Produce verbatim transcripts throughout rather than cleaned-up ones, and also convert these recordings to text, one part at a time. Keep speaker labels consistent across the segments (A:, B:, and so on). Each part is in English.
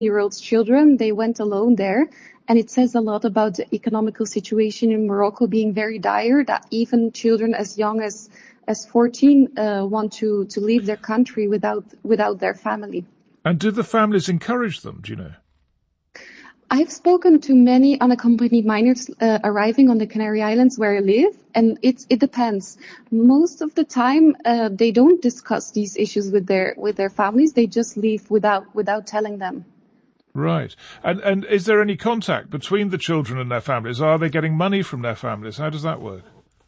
A: year-old children. They went alone there. And it says a lot about the economical situation in Morocco being very dire, that even children as young as as fourteen uh, want to, to leave their country without without their family.
B: And did the families encourage them, do you know?
A: I've spoken to many unaccompanied minors uh, arriving on the Canary Islands where I live, and it's, it depends. Most of the time, uh, they don't discuss these issues with their with their families. They just leave without without telling them.
B: Right. And and is there any contact between the children and their families? Are they getting money from their families? How does that work?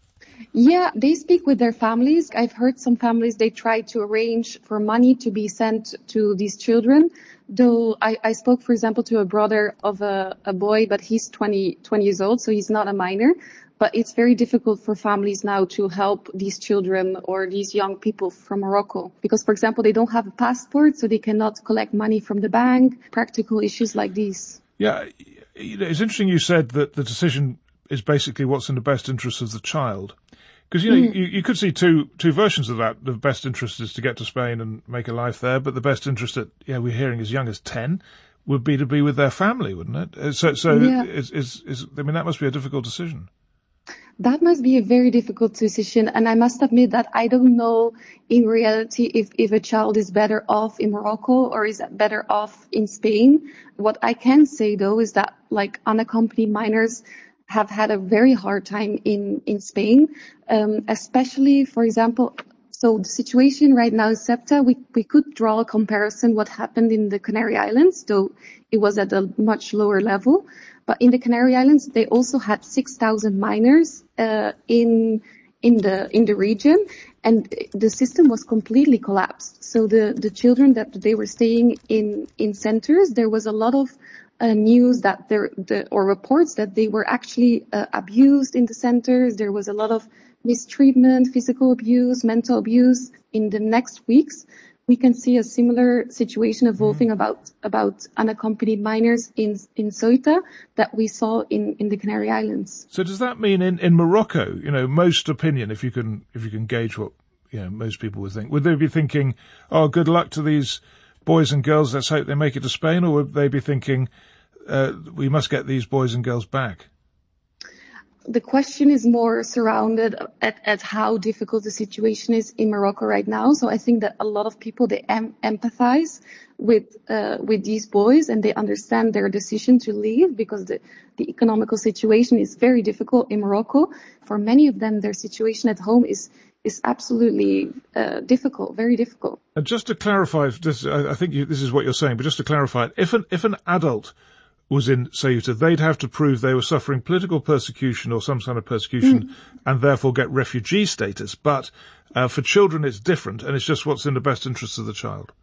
A: Yeah, they speak with their families. I've heard some families, they try to arrange for money to be sent to these children. Though I, I spoke, for example, to a brother of a, a boy, but he's twenty, twenty years old, so he's not a minor. But it's very difficult for families now to help these children or these young people from Morocco. Because, for example, they don't have a passport, so they cannot collect money from the bank, practical issues like these.
B: Yeah, it's interesting you said that the decision is basically what's in the best interest of the child. Because, you know, mm. you, you could see two two versions of that. The best interest is to get to Spain and make a life there, but the best interest that, you know, we're hearing as young as ten would be to be with their family, wouldn't it? So, so yeah. is, is, is, I mean, that must be a difficult decision.
A: That must be a very difficult decision. And I must admit that I don't know in reality if, if a child is better off in Morocco or is better off in Spain. What I can say, though, is that like unaccompanied minors have had a very hard time in, in Spain, um, especially, for example, so the situation right now in SEPTA, we, we could draw a comparison what happened in the Canary Islands, though it was at a much lower level. But in the Canary Islands, they also had six thousand minors uh, in in the in the region, and the system was completely collapsed. So the, the children that they were staying in, in centers, there was a lot of uh, news that there the, or reports that they were actually uh, abused in the centers. There was a lot of mistreatment, physical abuse, mental abuse. In the next weeks, we can see a similar situation evolving mm-hmm. about about unaccompanied minors in in Ceuta that we saw in, in the Canary Islands.
B: So does that mean in, in Morocco, you know, most opinion, if you can if you can gauge what you know most people would think, would they be thinking, oh, good luck to these boys and girls, let's hope they make it to Spain, or would they be thinking, uh, we must get these boys and girls back?
A: The question is more surrounded at, at how difficult the situation is in Morocco right now. So I think that a lot of people, they em- empathize with uh, with these boys, and they understand their decision to leave because the, the economical situation is very difficult in Morocco. For many of them, their situation at home is is absolutely uh, difficult, very difficult.
B: And just to clarify, this, I think you, this is what you're saying, but just to clarify, if an if an adult was in Ceuta, they'd have to prove they were suffering political persecution or some kind of persecution mm. and therefore get refugee status. But uh, for children, it's different, and it's just what's in the best interest of the child.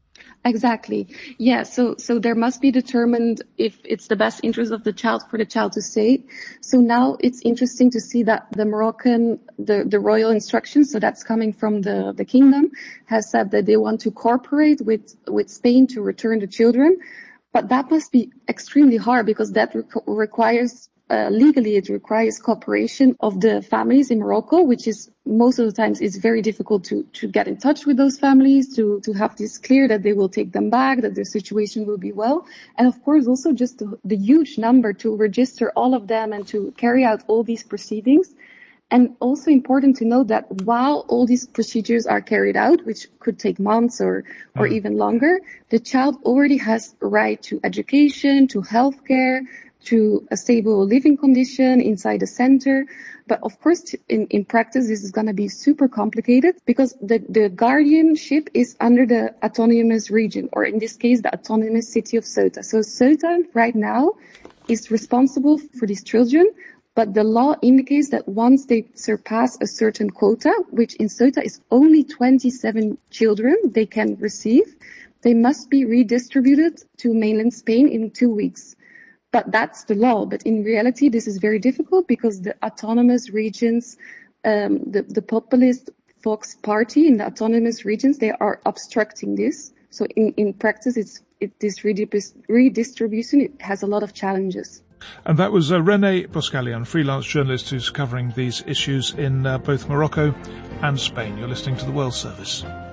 A: Exactly. Yeah. So, so there must be determined if it's the best interest of the child for the child to stay. So now it's interesting to see that the Moroccan, the, the royal instructions, so that's coming from the, the kingdom, has said that they want to cooperate with, with Spain to return the children. But that must be extremely hard because that re- requires, uh, legally it requires cooperation of the families in Morocco, which is most of the times it's very difficult to, to get in touch with those families, to, to have this clear that they will take them back, that their situation will be well. And of course also just the, the huge number to register all of them and to carry out all these proceedings. And also important to note that while all these procedures are carried out, which could take months or, or mm. even longer, the child already has a right to education, to healthcare, to a stable living condition inside the center. But of course, in, in practice, this is going to be super complicated because the, the guardianship is under the autonomous region, or in this case, the autonomous city of Ceuta. So Ceuta right now is responsible for these children. But the law indicates that once they surpass a certain quota, which in Ceuta is only twenty-seven children they can receive, they must be redistributed to mainland Spain in two weeks. But that's the law. But in reality, this is very difficult because the autonomous regions, um, the, the populist Vox party in the autonomous regions, they are obstructing this. So in, in practice, it's, it, this redistribution, it has a lot of challenges.
B: And that was uh, René Boscalian, freelance journalist who's covering these issues in uh, both Morocco and Spain. You're listening to The World Service.